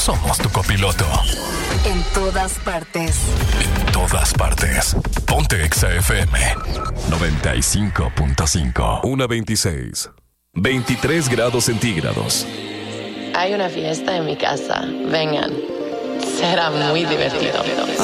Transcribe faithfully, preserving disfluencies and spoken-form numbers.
somos tu copiloto. En todas partes. En todas partes. Ponte Exa F M noventa y cinco punto cinco. una veintiséis. veintitrés grados centígrados. Hay una fiesta en mi casa. Vengan. Será muy divertido.